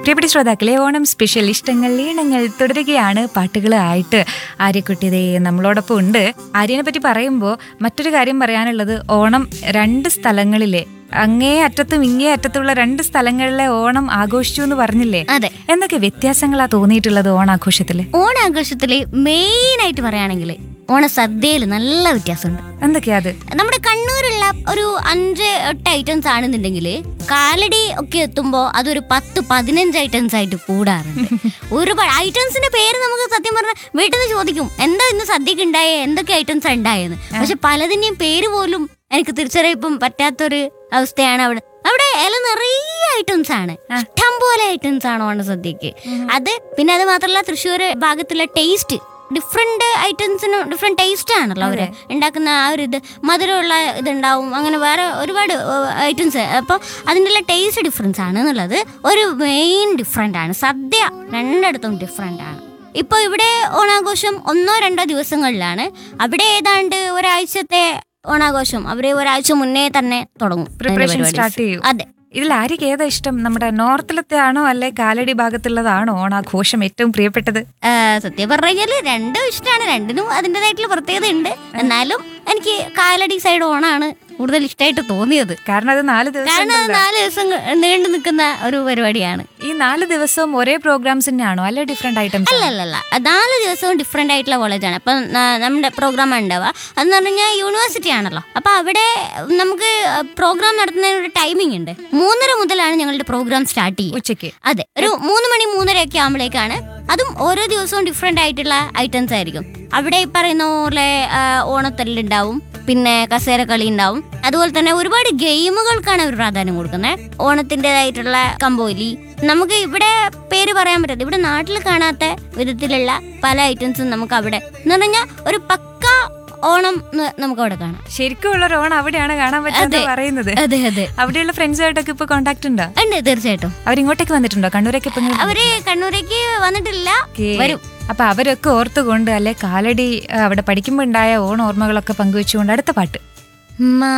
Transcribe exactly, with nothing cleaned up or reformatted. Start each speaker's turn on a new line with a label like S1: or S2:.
S1: പ്രിയപ്പെട്ട ശ്രോതാക്കളെ, ഓണം സ്പെഷ്യൽ ഇഷ്ടങ്ങൾ ഈണങ്ങൾ തുടരുകയാണ്. പാട്ടുകളായിട്ട് ആര്യക്കുട്ടിതേ നമ്മളോടൊപ്പം ഉണ്ട്. ആര്യനെ പറ്റി പറയുമ്പോൾ മറ്റൊരു കാര്യം പറയാനുള്ളത്, ഓണം രണ്ട് സ്ഥലങ്ങളിലെ അങ്ങേ അറ്റത്തും ഇങ്ങേ അറ്റത്തുള്ള രണ്ട് സ്ഥലങ്ങളിലെ ഓണം ആഘോഷിച്ചു എന്ന് പറഞ്ഞില്ലേ?
S2: അതെ.
S1: എന്തൊക്കെ വ്യത്യാസങ്ങളാ തോന്നിയിട്ടുള്ളത് ഓണാഘോഷത്തില്?
S2: ഓണാഘോഷത്തില് മെയിൻ ആയിട്ട് പറയുകയാണെങ്കിൽ ഓണസദ്യയിൽ നല്ല വ്യത്യാസമുണ്ട്.
S1: എന്തൊക്കെയാ അത്?
S2: നമ്മുടെ കണ്ണൂരുള്ള ഒരു അഞ്ച് എട്ട് ഐറ്റംസ് ആണെന്നുണ്ടെങ്കിൽ കാലടി ഒക്കെ എത്തുമ്പോൾ അതൊരു പത്ത് പതിനഞ്ച് ഐറ്റംസ് ആയിട്ട് കൂടാറുണ്ട്. ഒരുപാട് ഐറ്റംസിന്റെ പേര് നമുക്ക് സത്യം പറഞ്ഞാൽ വീട്ടിൽ നിന്ന് ചോദിക്കും, എന്താ ഇന്ന് സദ്യക്ക് ഉണ്ടായേ, എന്തൊക്കെ ഐറ്റംസ് ഉണ്ടായെന്ന്. പക്ഷെ പലതിന്റെയും പേര് പോലും എനിക്ക് തിരിച്ചറിയിപ്പം പറ്റാത്തൊരു അവസ്ഥയാണ് അവിടെ. അവിടെ ഇല നിറയെ ഐറ്റംസ് ആണ്, ഇഷ്ടം പോലെ ഐറ്റംസ് ആണ് ഓണസദ്യക്ക്. അത് പിന്നെ അത് മാത്രമല്ല, തൃശ്ശൂർ ഭാഗത്തുള്ള ടേസ്റ്റ് ഡിഫറെന്റ് ഐറ്റംസിനും ഡിഫറെന്റ് ടേസ്റ്റ് ആണല്ലോ അവര് ഉണ്ടാക്കുന്ന. ആ ഒരു ഇത് മധുരമുള്ള ഇതുണ്ടാവും, അങ്ങനെ വേറെ ഒരുപാട് ഐറ്റംസ്. അപ്പോൾ അതിൻ്റെ ടേസ്റ്റ് ഡിഫറൻസ് ആണ് എന്നുള്ളത് ഒരു മെയിൻ ഡിഫറെന്റ് ആണ്. സദ്യ രണ്ടിടത്തും ഡിഫറെന്റ് ആണ്. ഇപ്പൊ ഇവിടെ ഓണാഘോഷം ഒന്നോ രണ്ടോ ദിവസങ്ങളിലാണ്. അവിടെ ഏതാണ്ട് ഒരാഴ്ചത്തെ ഓണാഘോഷം അവര് ഒരാഴ്ച മുന്നേ തന്നെ തുടങ്ങും,
S1: പ്രിപ്പറേഷൻ സ്റ്റാർട്ട് ചെയ്യും.
S2: അതെ.
S1: ഇതിൽ ആര്യക്ക് ഏതാ ഇഷ്ടം? നമ്മുടെ നോർത്തിലത്തെ ആണോ അല്ലെ കാലടി ഭാഗത്തുള്ളതാണോ ഓണാഘോഷം ഏറ്റവും പ്രിയപ്പെട്ടത്?
S2: സത്യം പറഞ്ഞു കഴിഞ്ഞാല് രണ്ടും ഇഷ്ടമാണ്. രണ്ടിനും അതിൻ്റെതായിട്ടുള്ള പ്രത്യേകത ഉണ്ട്. എന്നാലും എനിക്ക് കാലടി സൈഡ് ഓണാണ് കൂടുതൽ ഇഷ്ടമായിട്ട് തോന്നിയത്.
S1: കാരണം അത് നാല് ദിവസം
S2: കാരണം അത് നാല് ദിവസം നീണ്ടു നിൽക്കുന്ന ഒരു പരിപാടിയാണ്.
S1: ഈ നാല് ദിവസവും ഒരേ പ്രോഗ്രാംസ് തന്നെയാണോ അല്ലെ ഡിഫറെന്റ് ഐറ്റംസ്?
S2: അല്ലല്ല, നാല് ദിവസവും ഡിഫറെന്റ് ആയിട്ടുള്ള കോളേജാണ്. അപ്പം നമ്മുടെ പ്രോഗ്രാം ഉണ്ടാവുക അതെന്ന് പറഞ്ഞു കഴിഞ്ഞാൽ യൂണിവേഴ്സിറ്റി ആണല്ലോ. അപ്പൊ അവിടെ നമുക്ക് പ്രോഗ്രാം നടത്തുന്നതിന് ഒരു ടൈമിംഗ് ഉണ്ട്. മൂന്നര മുതലാണ് ഞങ്ങളുടെ പ്രോഗ്രാം സ്റ്റാർട്ട് ചെയ്യും, ഉച്ചയ്ക്ക്. അതെ, ഒരു മൂന്ന് മണി മൂന്നര ഒക്കെ ആകുമ്പോഴേക്കാണ്. അതും ഓരോ ദിവസവും ഡിഫറെന്റ് ആയിട്ടുള്ള ഐറ്റംസ് ആയിരിക്കും. അവിടെ ഈ പറയുന്ന പോലെ ഓണത്തല്ലുണ്ടാവും, പിന്നെ കസേര കളി ഉണ്ടാവും. അതുപോലെ തന്നെ ഒരുപാട് ഗെയിമുകൾക്കാണ് അവർ പ്രാധാന്യം കൊടുക്കുന്നത്. ഓണത്തിൻ്റെതായിട്ടുള്ള കമ്പോലി, നമുക്ക് ഇവിടെ പേര് പറയാൻ പറ്റാത്ത, ഇവിടെ നാട്ടിൽ കാണാത്ത വിധത്തിലുള്ള പല ഐറ്റംസും നമുക്ക് അവിടെ എന്ന് പറഞ്ഞാൽ ഒരു പക്ക ഓണം നമുക്ക് അവിടെ കാണാം.
S1: ശരിക്കും ഉള്ള ഓണം അവിടെയാണ് കാണാൻ പറ്റുന്നത് പറയുന്നത്.
S2: അതെ അതെ.
S1: അവിടെയുള്ള ഫ്രണ്ട്സുമായിട്ടൊക്കെ ഇപ്പൊ കോണ്ടാക്ട് ഉണ്ടോ?
S2: ഉണ്ട്, തീർച്ചയായിട്ടും.
S1: അവരിങ്ങോട്ടേക്ക് വന്നിട്ടുണ്ടോ? കണ്ണൂരേക്ക്?
S2: അവര് കണ്ണൂരേക്ക് വന്നിട്ടില്ല, വരും.
S1: അപ്പൊ അവരൊക്കെ ഓർത്തുകൊണ്ട് അല്ലെ കാലടി അവിടെ പഠിക്കുമ്പോ ഉണ്ടായ ഓണ ഓർമ്മകളൊക്കെ പങ്കുവെച്ചുകൊണ്ട് അടുത്ത പാട്ട്